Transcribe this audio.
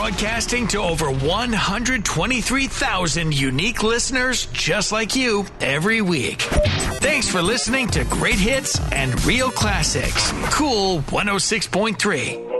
broadcasting to over 123,000 unique listeners just like you every week. Thanks for listening to Great Hits and Real Classics. Cool 106.3.